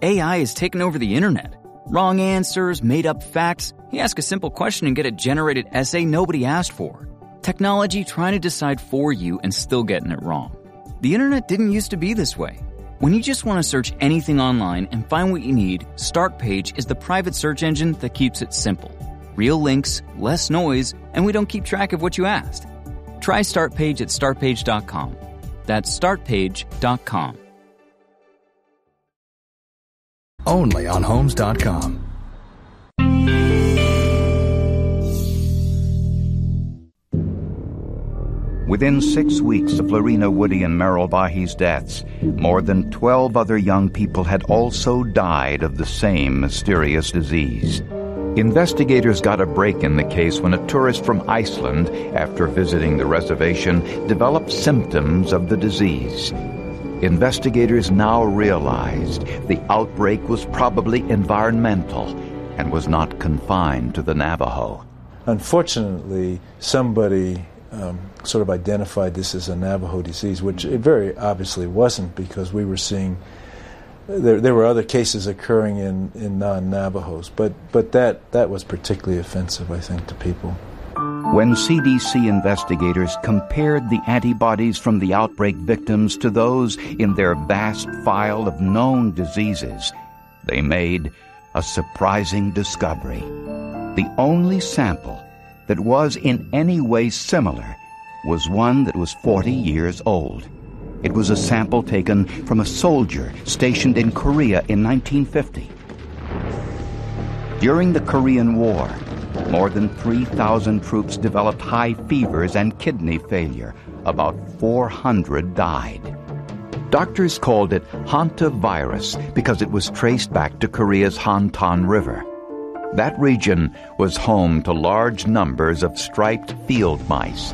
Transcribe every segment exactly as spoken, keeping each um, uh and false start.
A I has taken over the internet. Wrong answers, made-up facts. You ask a simple question and get a generated essay nobody asked for. Technology trying to decide for you and still getting it wrong. The internet didn't used to be this way. When you just want to search anything online and find what you need, Startpage is the private search engine that keeps it simple. Real links, less noise, and we don't keep track of what you asked. Try Startpage at start page dot com. That's start page dot com. Only on homes dot com. Within six weeks of Florina Woody and Merrill Bahi's deaths, more than twelve other young people had also died of the same mysterious disease. Investigators got a break in the case when a tourist from Iceland, after visiting the reservation, developed symptoms of the disease. Investigators now realized the outbreak was probably environmental and was not confined to the Navajo. Unfortunately, somebody um, sort of identified this as a Navajo disease, which it very obviously wasn't, because we were seeing there, there were other cases occurring in, in non-Navajos, but, but that, that was particularly offensive, I think, to people. When C D C investigators compared the antibodies from the outbreak victims to those in their vast file of known diseases, they made a surprising discovery. The only sample that was in any way similar was one that was forty years old. It was a sample taken from a soldier stationed in Korea in nineteen fifty. During the Korean War, more than three thousand troops developed high fevers and kidney failure. About four hundred died. Doctors called it hantavirus because it was traced back to Korea's Hantan River. That region was home to large numbers of striped field mice.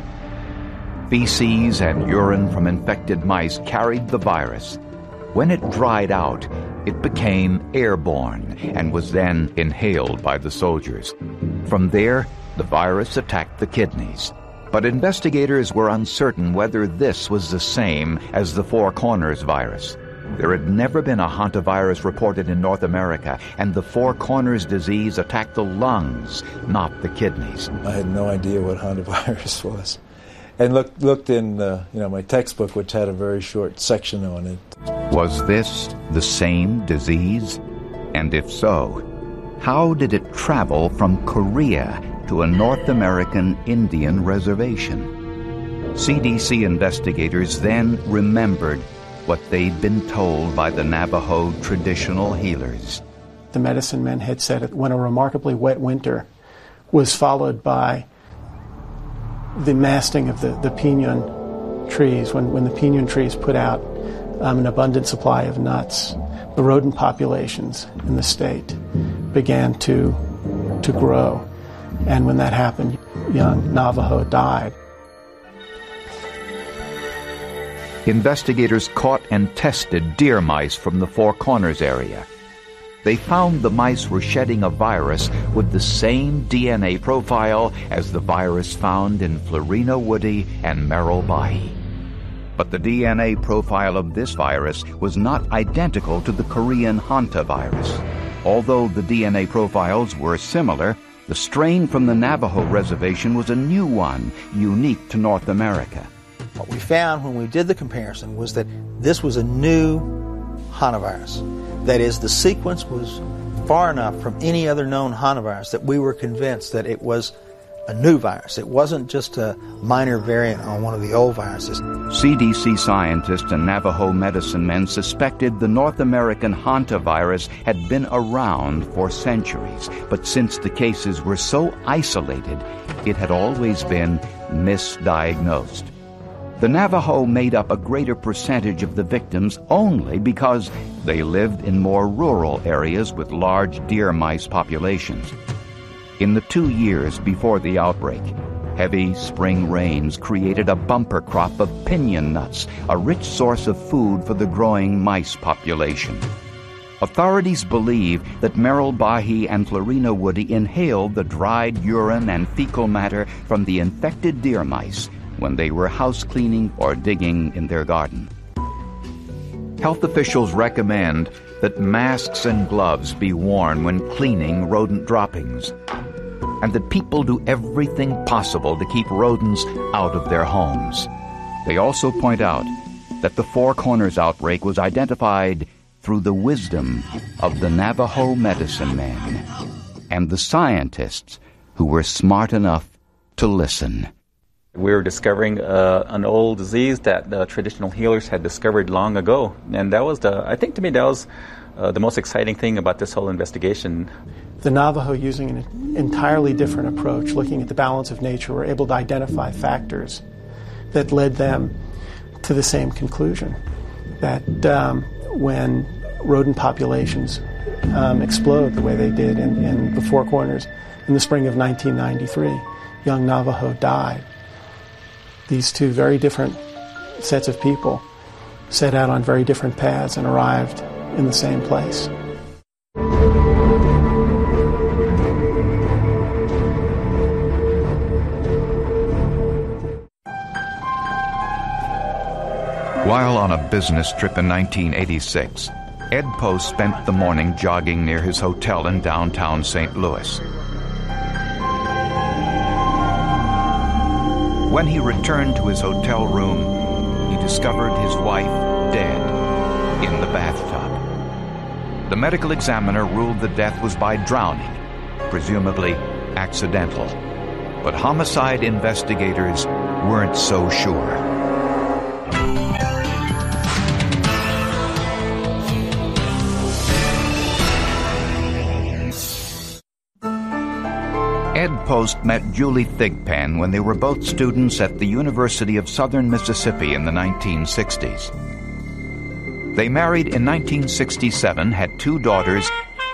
Feces and urine from infected mice carried the virus. When it dried out, it became airborne and was then inhaled by the soldiers. From there, the virus attacked the kidneys. But investigators were uncertain whether this was the same as the Four Corners virus. There had never been a hantavirus reported in North America, and the Four Corners disease attacked the lungs, not the kidneys. I had no idea what hantavirus was. And looked looked in uh, you know my textbook, which had a very short section on it. Was this the same disease? And if so, how did it travel from Korea to a North American Indian reservation? C D C investigators then remembered what they'd been told by the Navajo traditional healers. The medicine men had said that when a remarkably wet winter was followed by the masting of the, the pinon trees, when, when the pinon trees put out um, an abundant supply of nuts, the rodent populations in the state began to, to grow. And when that happened, young Navajo died. Investigators caught and tested deer mice from the Four Corners area. They found the mice were shedding a virus with the same D N A profile as the virus found in Florina Woody and Merrill Bahi. But the D N A profile of this virus was not identical to the Korean hantavirus. Although the D N A profiles were similar, the strain from the Navajo reservation was a new one, unique to North America. What we found when we did the comparison was that this was a new hantavirus. That is, the sequence was far enough from any other known hantavirus that we were convinced that it was a new virus. It wasn't just a minor variant on one of the old viruses. C D C scientists and Navajo medicine men suspected the North American hantavirus had been around for centuries, but since the cases were so isolated, it had always been misdiagnosed. The Navajo made up a greater percentage of the victims only because they lived in more rural areas with large deer mice populations. In the two years before the outbreak, heavy spring rains created a bumper crop of pinon nuts, a rich source of food for the growing mice population. Authorities believe that Merrill Bahi and Florina Woody inhaled the dried urine and fecal matter from the infected deer mice when they were house cleaning or digging in their garden. Health officials recommend that masks and gloves be worn when cleaning rodent droppings, and that people do everything possible to keep rodents out of their homes. They also point out that the Four Corners outbreak was identified through the wisdom of the Navajo medicine men and the scientists who were smart enough to listen. We were discovering uh, an old disease that the traditional healers had discovered long ago. And that was the, I think to me, that was uh, the most exciting thing about this whole investigation. The Navajo, using an entirely different approach, looking at the balance of nature, were able to identify factors that led them to the same conclusion, that um, when rodent populations um, explode the way they did in, in the Four Corners in the spring of nineteen ninety-three, young Navajo died. These two very different sets of people set out on very different paths and arrived in the same place. While on a business trip in nineteen eighty-six, Ed Post spent the morning jogging near his hotel in downtown Saint Louis. When he returned to his hotel room, he discovered his wife dead in the bathtub. The medical examiner ruled the death was by drowning, presumably accidental. But homicide investigators weren't so sure. Ed Post met Julie Thigpen when they were both students at the University of Southern Mississippi in the nineteen sixties. They married in nineteen sixty-seven, had two daughters,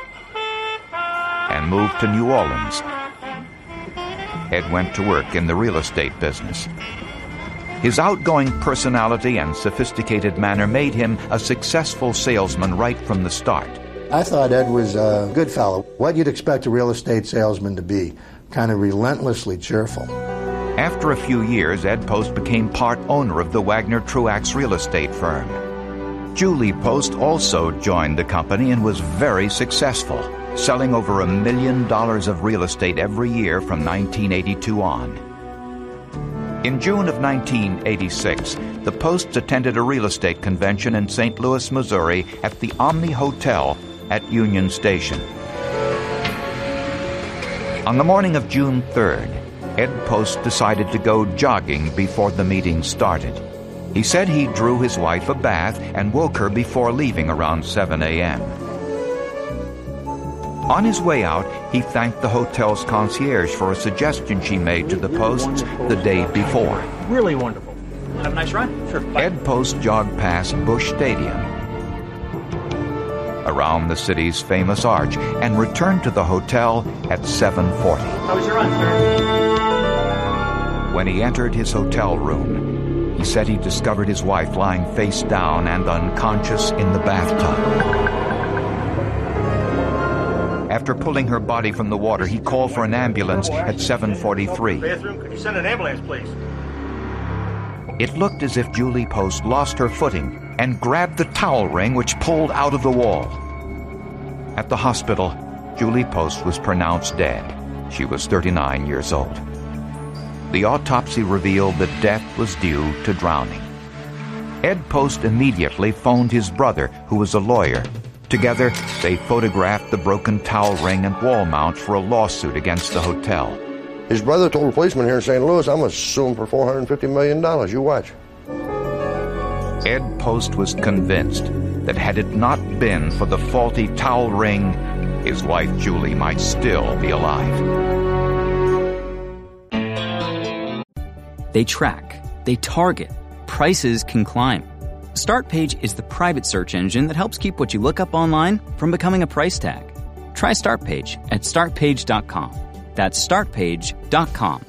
and moved to New Orleans. Ed went to work in the real estate business. His outgoing personality and sophisticated manner made him a successful salesman right from the start. I thought Ed was a good fellow. What you'd expect a real estate salesman to be, kind of relentlessly cheerful. After a few years, Ed Post became part owner of the Wagner Truax real estate firm. Julie Post also joined the company and was very successful, selling over a million dollars of real estate every year from nineteen eighty-two on. In June of nineteen eighty-six, the Posts attended a real estate convention in Saint Louis, Missouri at the Omni Hotel at Union Station. On the morning of June third, Ed Post decided to go jogging before the meeting started. He said he drew his wife a bath and woke her before leaving around seven a.m. On his way out, he thanked the hotel's concierge for a suggestion she made to the Posts the day before. Really wonderful. Have a nice run. Sure. Bye. Ed Post jogged past Busch Stadium, around the city's famous arch, and returned to the hotel at seven forty. How was your run, sir? When he entered his hotel room, he said he discovered his wife lying face down and unconscious in the bathtub. After pulling her body from the water, he called for an ambulance at seven forty-three. Bathroom, could you send an ambulance, please? It looked as if Julie Post lost her footing and grabbed the towel ring which pulled out of the wall. At the hospital, Julie Post was pronounced dead. She was thirty-nine years old. The autopsy revealed that death was due to drowning. Ed Post immediately phoned his brother, who was a lawyer. Together, they photographed the broken towel ring and wall mount for a lawsuit against the hotel. His brother told a policeman here in Saint Louis, I'm going to sue him for four hundred fifty million dollars. You watch. Ed Post was convinced that had it not been for the faulty towel ring, his wife Julie might still be alive. They track, they target, prices can climb. StartPage is the private search engine that helps keep what you look up online from becoming a price tag. Try StartPage at start page dot com. That's start page dot com.